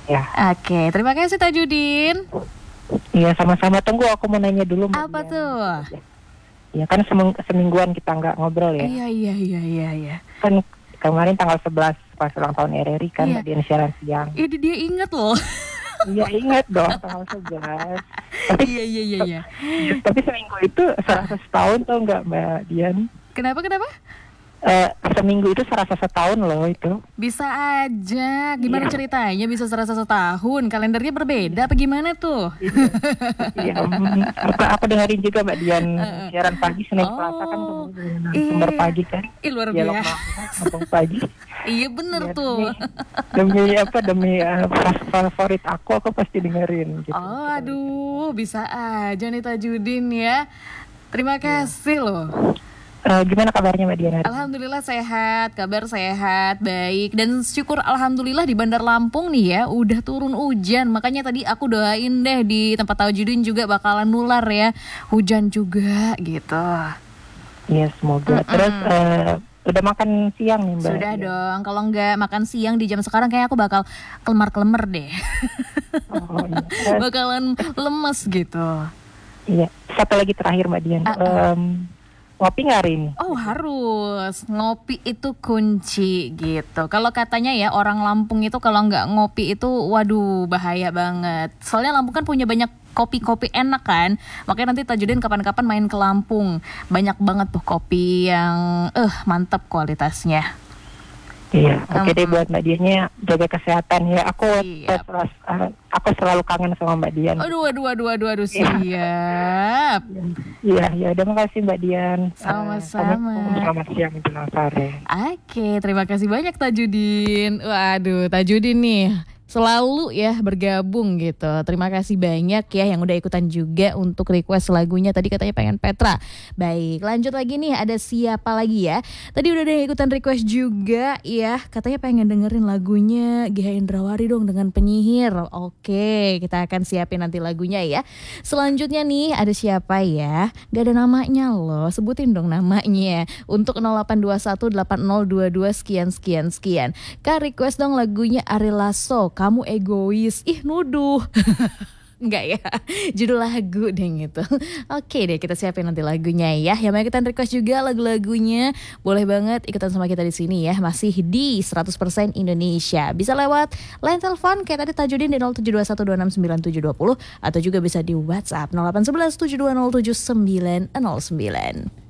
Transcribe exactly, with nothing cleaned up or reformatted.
Ya. Oke, terima kasih Tajudin. Iya, sama-sama. Tunggu, aku mau nanya dulu Mbak Apa Dian. tuh? Ya kan seming- semingguan kita nggak ngobrol ya. Iya, iya, iya, iya, iya. Kan kemarin tanggal sebelas pas ulang tahun R R I kan Iya. Mbak Dian siaran siang. Ini dia inget loh. Iya ingat dong tanggal sebelas. Tapi Iya, iya, iya, iya. tapi seminggu itu serasa setahun tau nggak Mbak Dian? Kenapa, kenapa? Eh, seminggu itu serasa setahun loh itu. Bisa aja. Gimana Iya. ceritanya bisa serasa setahun? Kalendernya berbeda apa gimana tuh? Iya, mm, aku, aku dengerin juga Mbak Dian Uh, siaran pagi Senin oh, Selasa kan iya. sumber pagi kan. Ih, luar Dialog biasa. ngomong pagi. Iya bener Ya, tuh. demi, demi apa demi uh, favorit aku aku pasti dengerin gitu. Oh, aduh, bisa aja nih Tajudin ya. Terima kasih loh. Eh, gimana kabarnya Mbak Dian hari ini? Alhamdulillah sehat, kabar sehat, baik. Dan syukur alhamdulillah di Bandar Lampung nih ya udah turun hujan. Makanya tadi aku doain deh di tempat Tajudin juga bakalan nular ya. Hujan juga gitu. Iya semoga. Mm-mm. Terus eh, udah makan siang nih Mbak? Sudah Dian? dong, kalau nggak makan siang di jam sekarang kayak aku bakal kelemar-kelemer deh. Oh, iya. Terus, Bakalan lemes gitu. iya. Satu lagi terakhir Mbak Dian. Uh-uh. Em, ngopi nggak hari ini? Oh harus, ngopi itu kunci gitu. Kalau katanya ya orang Lampung itu kalau nggak ngopi itu waduh bahaya banget. Soalnya Lampung kan punya banyak kopi-kopi enak kan. Makanya nanti Tajudin kapan-kapan main ke Lampung. Banyak banget tuh kopi yang eh mantap kualitasnya. Iya. Oke Um, deh buat Mbak Diannya jaga kesehatan ya. Aku Siap. terus, eh, aku selalu kangen sama Mbak Dian. Aduh, aduh, aduh, aduh, aduh, siap. Iya, ya udah makasih Mbak Dian. Eh, Sama-sama. Assalamualaikum, selamat siang menjelang sore. Oke, terima kasih banyak Tajudin. Waduh, Tajudin nih selalu ya bergabung gitu. Terima kasih banyak ya yang udah ikutan juga untuk request lagunya. Tadi katanya pengen Petra. Baik, lanjut lagi nih, ada siapa lagi ya? Tadi udah ada yang ikutan request juga ya. Katanya pengen dengerin lagunya G H Indrawari dong dengan penyihir. Oke, kita akan siapin nanti lagunya ya. Selanjutnya nih ada siapa ya? Gak ada namanya loh. Sebutin dong namanya. Untuk nol delapan dua satu delapan nol dua dua sekian sekian sekian. Kak request dong lagunya Ari Lasso. Kamu egois. Ih nuduh. Enggak ya, judul lagu deh gitu. Oke deh, kita siapin nanti lagunya ya. Yang mau ikutan request juga lagu-lagunya, boleh banget ikutan sama kita di sini ya. Masih di seratus persen Indonesia. Bisa lewat line telepon kayak tadi Tajudin di nol tujuh dua satu dua enam sembilan tujuh dua nol atau juga bisa di WhatsApp nol delapan satu satu tujuh dua nol tujuh sembilan nol sembilan.